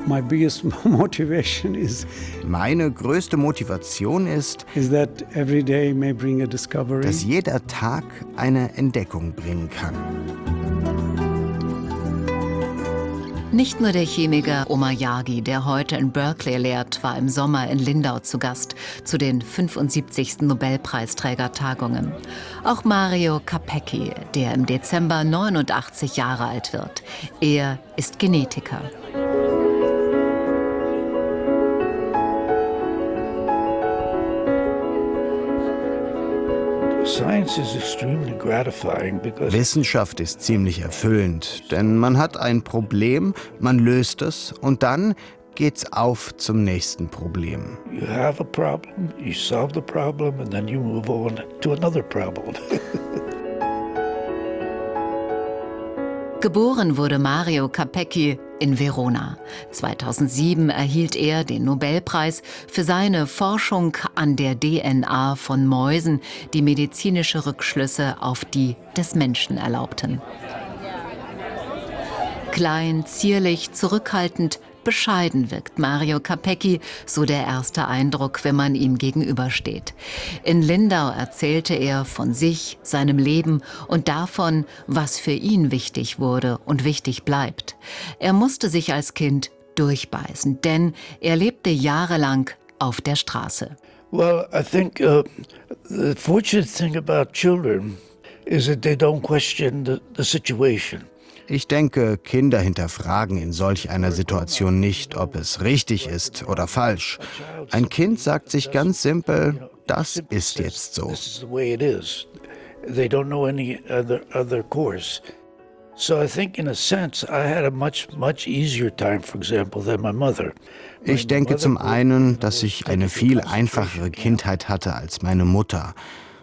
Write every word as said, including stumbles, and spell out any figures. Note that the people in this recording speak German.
My biggest motivation is Meine größte Motivation ist, is that every day may bring a discovery. dass jeder Tag eine Entdeckung bringen kann. Nicht nur der Chemiker Omar Yaghi, der heute in Berkeley lehrt, war im Sommer in Lindau zu Gast zu den fünfundsiebzigsten Nobelpreisträgertagungen. Auch Mario Capecchi, der im Dezember neunundachtzig Jahre alt wird. Er ist Genetiker. Wissenschaft ist ziemlich erfüllend, denn man hat ein Problem, man löst es und dann geht's auf zum nächsten Problem. You have a problem, you solve the problem and then you move on to another problem. Geboren wurde Mario Capecchi in Verona. zweitausendsieben erhielt er den Nobelpreis für seine Forschung an der D N A von Mäusen, die medizinische Rückschlüsse auf die des Menschen erlaubten. Klein, zierlich, zurückhaltend, bescheiden wirkt Mario Capecchi, so der erste Eindruck, wenn man ihm gegenübersteht. In Lindau erzählte er von sich, seinem Leben und davon, was für ihn wichtig wurde und wichtig bleibt. Er musste sich als Kind durchbeißen, denn er lebte jahrelang auf der Straße. Well, I think uh, the fortunate thing about children is that they don't question the, the situation. Ich denke, Kinder hinterfragen in solch einer Situation nicht, ob es richtig ist oder falsch. Ein Kind sagt sich ganz simpel, das ist jetzt so. Ich denke zum einen, dass ich eine viel einfachere Kindheit hatte als meine Mutter.